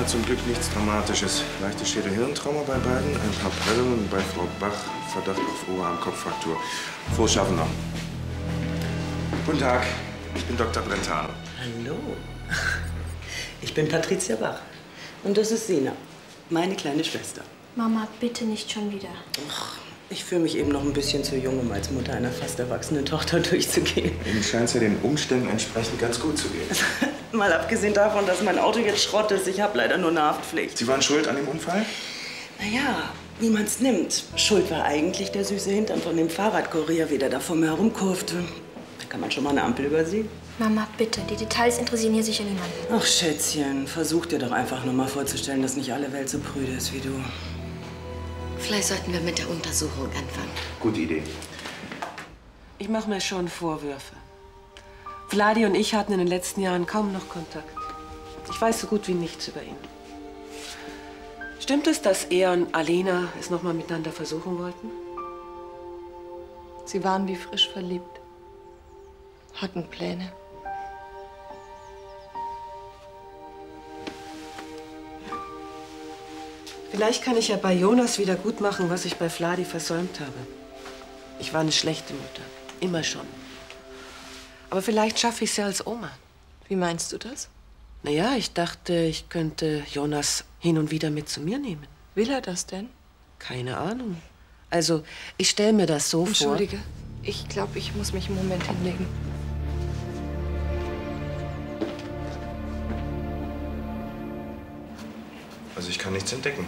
Ja, zum Glück nichts Dramatisches. Leichte Schädel-Hirntrauma bei beiden, ein paar Prellungen und bei Frau Bach Verdacht auf Oberarm-Kopffraktur. Frohes Schaffen noch. Guten Tag, ich bin Dr. Brentano. Hallo. Ich bin Patricia Bach. Und das ist Sina, meine kleine Schwester. Mama, bitte nicht schon wieder. Ach, ich fühle mich eben noch ein bisschen zu jung, um als Mutter einer fast erwachsenen Tochter durchzugehen. Ihnen scheint es ja den Umständen entsprechend ganz gut zu gehen. Mal abgesehen davon, dass mein Auto jetzt Schrott ist, ich habe leider nur eine Haftpflicht. Sie waren schuld an dem Unfall? Naja, wie man's nimmt. Schuld war eigentlich der süße Hintern von dem Fahrradkurier, wie der da vor mir herumkurfte. Da kann man schon mal eine Ampel übersehen. Mama, bitte, die Details interessieren hier sicher niemanden. Ach, Schätzchen, versuch dir doch einfach nur mal vorzustellen, dass nicht alle Welt so prüde ist wie du. Vielleicht sollten wir mit der Untersuchung anfangen. Gute Idee. Ich mache mir schon Vorwürfe. Vladi und ich hatten in den letzten Jahren kaum noch Kontakt. Ich weiß so gut wie nichts über ihn. Stimmt es, dass er und Alena es noch mal miteinander versuchen wollten? Sie waren wie frisch verliebt. Hatten Pläne. Vielleicht kann ich ja bei Jonas wieder gut machen, was ich bei Vladi versäumt habe. Ich war eine schlechte Mutter. Immer schon. Aber vielleicht schaffe ich es ja als Oma. Wie meinst du das? Naja, ich dachte, ich könnte Jonas hin und wieder mit zu mir nehmen. Will er das denn? Keine Ahnung. Also, ich stelle mir das so vor. Entschuldige, ich glaube, ich muss mich einen Moment hinlegen. Also ich kann nichts entdecken.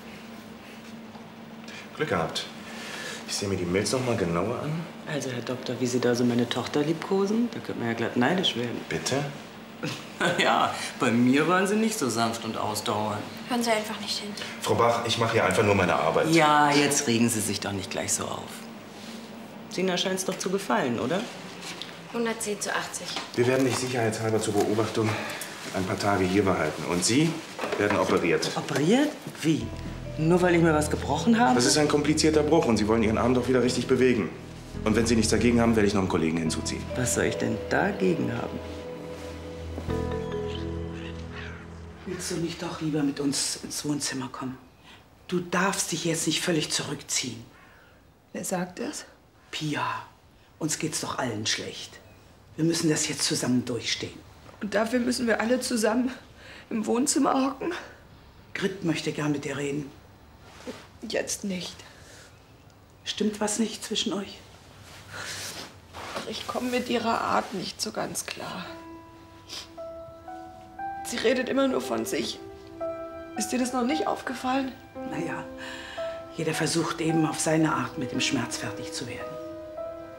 Glück gehabt. Ich sehe mir die Mails noch mal genauer an. Also, Herr Doktor, wie Sie da so meine Tochter liebkosen, da könnte man ja glatt neidisch werden. Bitte? Ja, bei mir waren Sie nicht so sanft und ausdauernd. Hören Sie einfach nicht hin. Frau Bach, ich mache hier einfach nur meine Arbeit. Ja, jetzt regen Sie sich doch nicht gleich so auf. Sina scheint's doch zu gefallen, oder? 110 zu 80. Wir werden dich sicherheitshalber zur Beobachtung ein paar Tage hier behalten. Und Sie werden operiert. Operiert? Wie? Nur weil ich mir was gebrochen habe? Das ist ein komplizierter Bruch und Sie wollen Ihren Arm doch wieder richtig bewegen. Und wenn Sie nichts dagegen haben, werde ich noch einen Kollegen hinzuziehen. Was soll ich denn dagegen haben? Willst du nicht doch lieber mit uns ins Wohnzimmer kommen? Du darfst dich jetzt nicht völlig zurückziehen. Wer sagt das? Pia, uns geht's doch allen schlecht. Wir müssen das jetzt zusammen durchstehen. Und dafür müssen wir alle zusammen im Wohnzimmer hocken? Grit möchte gern mit dir reden. Jetzt nicht. Stimmt was nicht zwischen euch? Ich komme mit ihrer Art nicht so ganz klar. Sie redet immer nur von sich. Ist dir das noch nicht aufgefallen? Naja, jeder versucht eben auf seine Art mit dem Schmerz fertig zu werden.